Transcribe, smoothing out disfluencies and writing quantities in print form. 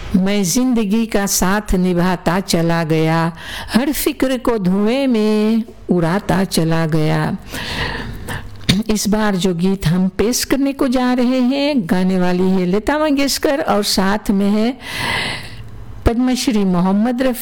मैं जिंदगी का साथ निभाता चला गया, हर फिक्र को धुएं में उड़ाता चला गया। इस बार जो गीत हम पेश करने को जा रहे हैं, गाने वाली है लता मंगेशकर और साथ में है पद्मश्री मोहम्मद रफ़ी।